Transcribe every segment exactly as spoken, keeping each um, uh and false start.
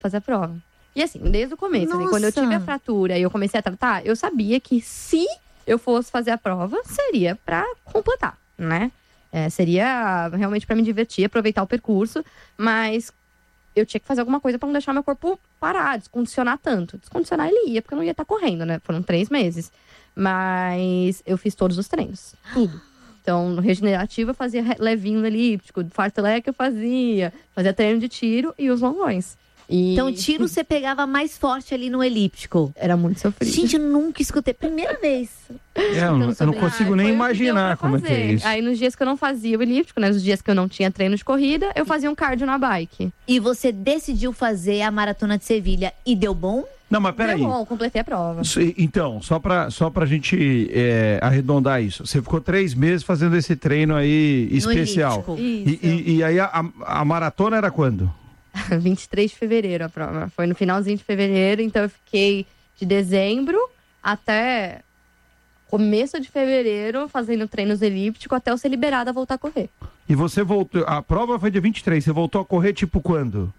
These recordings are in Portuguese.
fazer a prova. E assim, desde o começo, né, quando eu tive a fratura e eu comecei a tratar, eu sabia que se eu fosse fazer a prova, seria pra completar, né? É, seria realmente pra me divertir, aproveitar o percurso, mas eu tinha que fazer alguma coisa pra não deixar meu corpo parar, descondicionar tanto. Descondicionar ele ia, porque eu não ia estar correndo, né? Foram três meses. Mas eu fiz todos os treinos, tudo. Então, no regenerativo eu fazia levinho no elíptico, fartlek eu fazia, fazia treino de tiro e os longões. E... Então, tiro você pegava mais forte ali no elíptico. Era muito sofrido. Gente, eu nunca escutei. Primeira vez. É, eu, não, eu não consigo ah, nem imaginar como é que é isso. Aí, nos dias que eu não fazia o elíptico, né, nos dias que eu não tinha treino de corrida, eu fazia um cardio na bike. E você decidiu fazer a Maratona de Sevilha e deu bom? Não, mas peraí. Deu bom, completei a prova. Então, só pra, só pra gente é, arredondar isso. Você ficou três meses fazendo esse treino aí especial. E, e, e aí a, a maratona era quando? vinte e três de fevereiro a prova. Foi no finalzinho de fevereiro, então eu fiquei de dezembro até começo de fevereiro fazendo treinos elípticos até eu ser liberada a voltar a correr. E você voltou... A prova foi dia vinte e três, você voltou a correr tipo quando?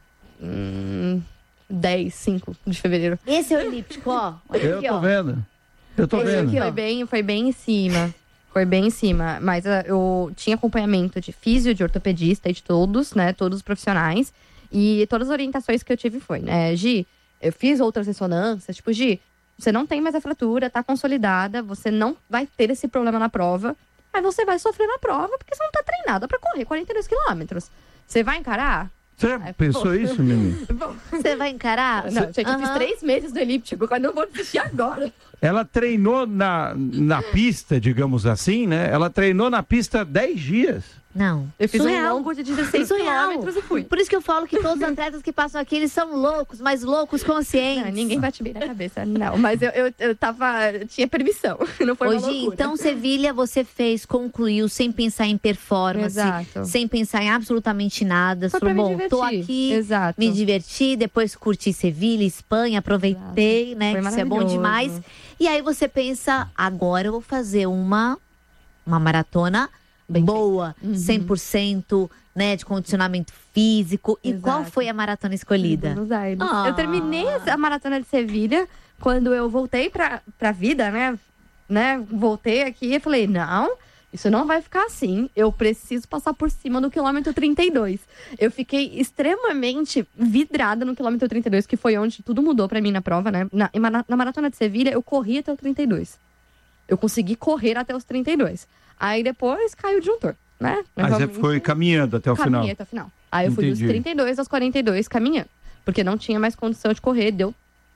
Hum, dez, cinco de fevereiro. Esse é o elíptico, ó. Olha eu aqui, tô ó. vendo. Eu tô Esse vendo. Aqui, foi, bem, foi bem em cima. Foi bem em cima. Mas uh, eu tinha acompanhamento de físio, de ortopedista e de todos, né? Todos os profissionais. E todas as orientações que eu tive foi, né, Gi, eu fiz outras ressonâncias, tipo, Gi, você não tem mais a fratura, tá consolidada, você não vai ter esse problema na prova, mas você vai sofrer na prova porque você não tá treinada pra correr quarenta e dois quilômetros. Você vai encarar? Você Aí, pensou pô, isso, Mimi? Você vai encarar? Não, gente, eu fiz três meses do elíptico, quando eu vou desistir agora. Ela treinou na, na pista, digamos assim, né? Ela treinou na pista dez dias. Não. Eu fiz Surreal. um longo de dezesseis quilômetros e fui. Por isso que eu falo que todos os atletas que passam aqui, eles são loucos, mas loucos conscientes. Não, ninguém bate bem na cabeça, não. Mas eu, eu, eu tava... Eu tinha permissão, não foi uma Hoje, loucura. então, Sevilha, você fez, concluiu, sem pensar em performance. Exato. Sem pensar em absolutamente nada. Foi Falou, pra me bom, divertir. tô aqui, Exato. me diverti, depois curti Sevilha, Espanha, aproveitei, Exato. né? Foi Que isso é bom maravilhoso. demais. E aí você pensa, agora eu vou fazer uma, uma maratona Bem boa, uhum. cem por cento, né, de condicionamento físico. E Exato. qual foi a maratona escolhida? Buenos Aires. Ah. Eu terminei a maratona de Sevilha quando eu voltei pra, pra vida, né? né? Voltei aqui e falei, não, isso não vai ficar assim. Eu preciso passar por cima do quilômetro trinta e dois. Eu fiquei extremamente vidrada no quilômetro trinta e dois, que foi onde tudo mudou pra mim na prova, né? Na, na maratona de Sevilha, eu corri até o trinta e dois. Eu consegui correr até os trinta e dois. Aí depois caiu o disjuntor, né? Aí você foi caminhando até o final. Caminhei até o final. Aí eu fui Entendi. dos trinta e dois aos quarenta e dois caminhando. Porque não tinha mais condição de correr. Deu.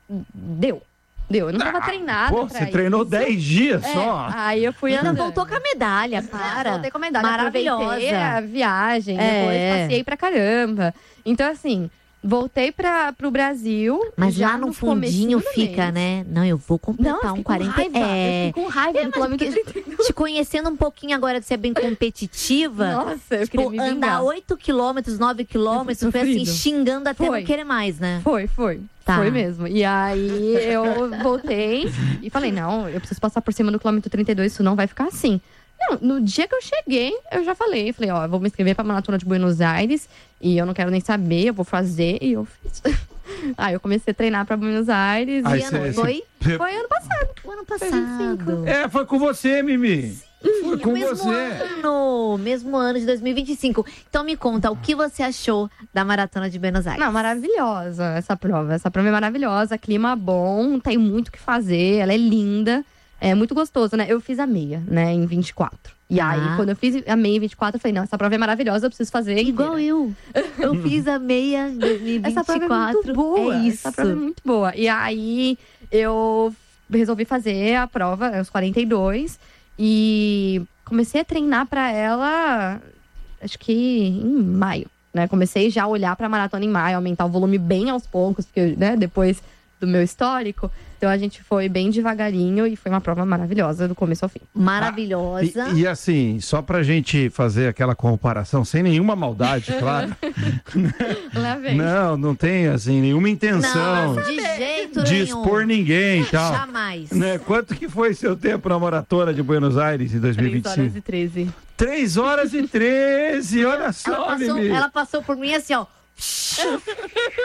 Deu. Deu. Eu não tava Ah, treinada pô, pra você treinou isso. dez dias É, só. Aí eu fui Ainda andando. voltou com a medalha, para. Voltei com a medalha. Maravilhosa. Aproveitei a viagem. É. Depois passei pra caramba. Então, assim... Voltei para pro Brasil. Mas já lá no, no fundinho comecinho do fica, mês. né? Não, eu vou completar Não, eu um fiquei quarenta. com raiva. É. Eu fiquei com raiva É, no mas quilômetro porque trinta e dois. te conhecendo um pouquinho agora de ser bem competitiva. Nossa, eu tipo, queria me vingar. andar oito quilômetros, nove quilômetros, foi assim, Sofrido. xingando até Foi. não querer mais, né? Foi, foi. Tá. Foi mesmo. E aí eu voltei e falei, não, eu preciso passar por cima do quilômetro trinta e dois, isso não vai ficar assim. Não, no dia que eu cheguei, eu já falei. Falei, ó, eu vou me inscrever pra Maratona de Buenos Aires e eu não quero nem saber, eu vou fazer. E eu fiz. Aí eu comecei a treinar pra Buenos Aires. Aí e cê- ano, cê- foi, cê- foi ano passado. O ano Foi vinte e cinco. passado. É, foi com você, Mimi. Foi com mesmo você. ano, mesmo ano de dois mil e vinte e cinco. Então me conta, o que você achou da Maratona de Buenos Aires? Não, maravilhosa essa prova. Essa prova é maravilhosa, clima bom, tem muito o que fazer, ela é linda. É muito gostoso, né? Eu fiz a meia, né, em vinte e quatro. E Ah. aí, quando eu fiz a meia em vinte e quatro, eu falei, não, essa prova é maravilhosa, eu preciso fazer Igual inteira. eu. Eu fiz a meia em dois mil e vinte e quatro. Essa prova é muito boa. É isso. Essa prova é muito boa. E aí, eu resolvi fazer a prova, aos quarenta e dois. E comecei a treinar pra ela, acho que em maio, né? Comecei já a olhar pra maratona em maio, aumentar o volume bem aos poucos, porque, né, depois do meu histórico. Então a gente foi bem devagarinho e foi uma prova maravilhosa do começo ao fim. Maravilhosa. E, e assim, só pra gente fazer aquela comparação, sem nenhuma maldade, claro. Lá vem. Não, não tem assim nenhuma intenção Não, de jeito de nenhum. expor ninguém e tal. Jamais. Né? Quanto que foi seu tempo na maratona de Buenos Aires em dois mil e vinte e três horas cinco? e treze. três horas e treze, olha Ela só, passou, Mimi. ela passou por mim assim, ó.